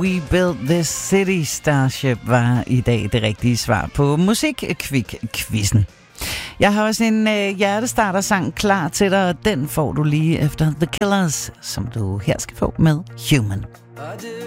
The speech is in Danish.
We Built This City. Starship var i dag det rigtige svar på Musikkvik-quizzen. Jeg har også en hjertestarter-sang klar til dig, og den får du lige efter The Killers, som du her skal få med Human.